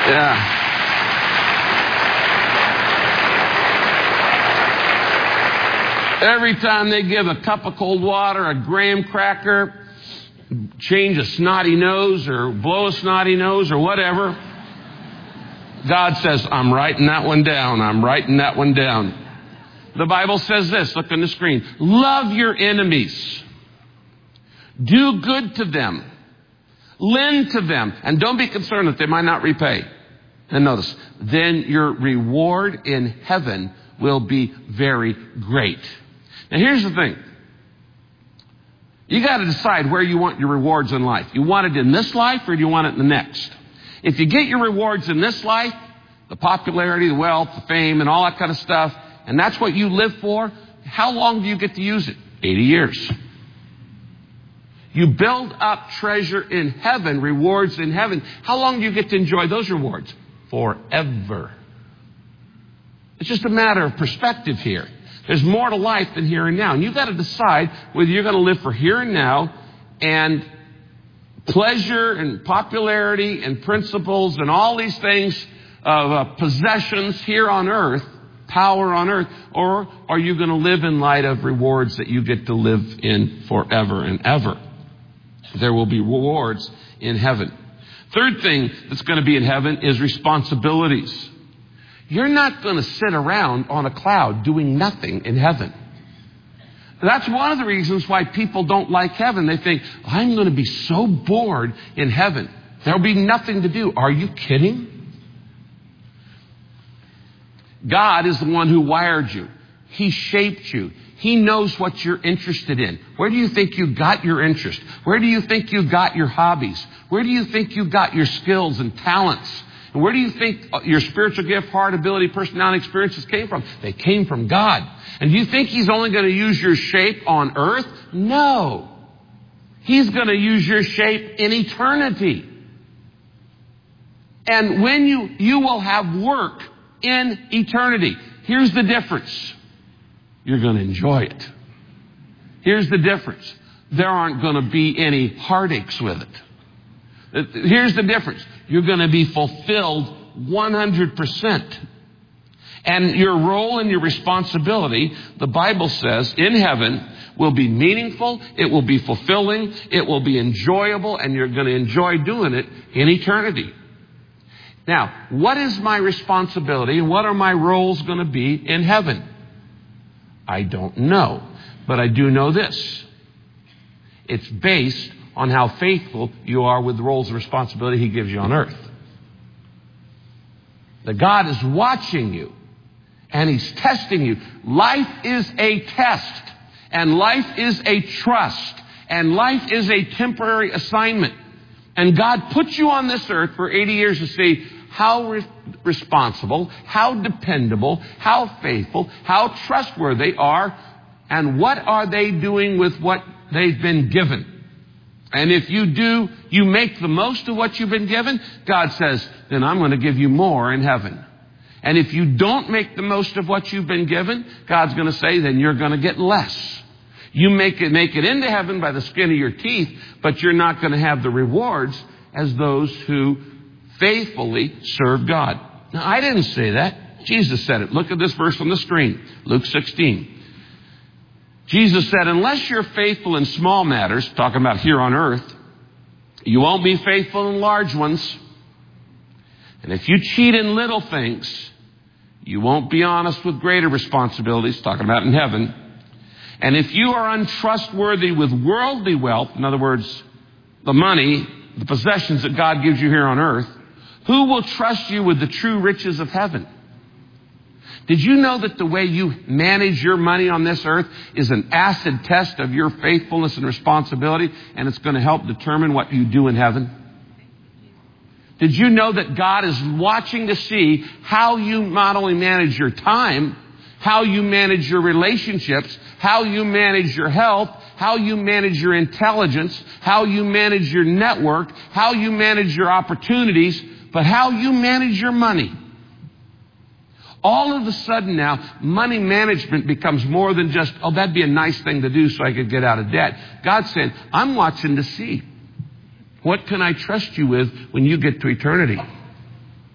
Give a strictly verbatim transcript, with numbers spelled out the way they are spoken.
Yeah. Every time they give a cup of cold water, a graham cracker, change a snotty nose or blow a snotty nose or whatever, God says, I'm writing that one down. I'm writing that one down. The Bible says this. Look on the screen. Love your enemies. Do good to them. Lend to them. And don't be concerned that they might not repay. And notice, then your reward in heaven will be very great. Now here's the thing. You got to decide where you want your rewards in life. You want it in this life or do you want it in the next? If you get your rewards in this life, the popularity, the wealth, the fame, and all that kind of stuff, and that's what you live for, how long do you get to use it? eighty years. You build up treasure in heaven, rewards in heaven. How long do you get to enjoy those rewards? Forever. It's just a matter of perspective here. There's more to life than here and now. And you've got to decide whether you're going to live for here and now and pleasure and popularity and principles and all these things of uh, possessions here on earth, power on earth, or are you going to live in light of rewards that you get to live in forever and ever? There will be rewards in heaven. Third thing that's going to be in heaven is responsibilities. You're not going to sit around on a cloud doing nothing in heaven. That's one of the reasons why people don't like heaven. They think, I'm going to be so bored in heaven. There'll be nothing to do. Are you kidding? God is the one who wired you. He shaped you. He knows what you're interested in. Where do you think you got your interest? Where do you think you got your hobbies? Where do you think you got your skills and talents? And where do you think your spiritual gift, heart, ability, personality, experiences came from? They came from God. And do you think He's only going to use your shape on earth? No. He's going to use your shape in eternity. And when you, you will have work in eternity. Here's the difference. You're going to enjoy it. Here's the difference. There aren't going to be any heartaches with it. Here's the difference. You're going to be fulfilled one hundred percent. And your role and your responsibility, the Bible says, in heaven will be meaningful, it will be fulfilling, it will be enjoyable, and you're going to enjoy doing it in eternity. Now, what is my responsibility and what are my roles going to be in heaven? I don't know, but I do know this. It's based on how faithful you are with the roles and responsibility He gives you on earth. That God is watching you and He's testing you. Life is a test and life is a trust and life is a temporary assignment. And God puts you on this earth for eighty years to see how re- responsible, how dependable, how faithful, how trustworthy they are, and what are they doing with what they've been given. And if you do, you make the most of what you've been given, God says, then I'm going to give you more in heaven. And if you don't make the most of what you've been given, God's going to say, then you're going to get less. You make it, make it into heaven by the skin of your teeth, but you're not going to have the rewards as those who faithfully serve God. Now, I didn't say that. Jesus said it. Look at this verse on the screen. Luke sixteen. Jesus said, unless you're faithful in small matters, talking about here on earth, you won't be faithful in large ones. And if you cheat in little things, you won't be honest with greater responsibilities, talking about in heaven. And if you are untrustworthy with worldly wealth, in other words, the money, the possessions that God gives you here on earth, who will trust you with the true riches of heaven? Did you know that the way you manage your money on this earth is an acid test of your faithfulness and responsibility, and it's going to help determine what you do in heaven? Did you know that God is watching to see how you not only manage your time, how you manage your relationships, how you manage your health, how you manage your intelligence, how you manage your network, how you manage your opportunities, but how you manage your money? All of a sudden now, money management becomes more than just, oh, that'd be a nice thing to do so I could get out of debt. God's saying, I'm watching to see. What can I trust you with when you get to eternity?